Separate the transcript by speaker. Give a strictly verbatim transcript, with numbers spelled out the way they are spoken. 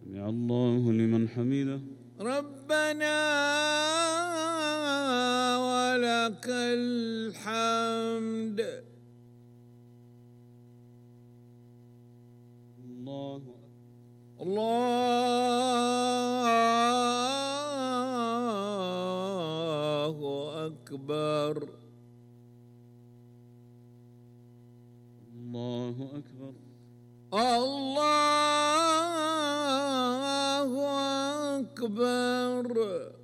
Speaker 1: سمع الله لمن حمده.
Speaker 2: ربنا ولك الحمد.
Speaker 1: الله
Speaker 2: الله أكبر.
Speaker 1: الله أكبر.
Speaker 2: الله أكبر.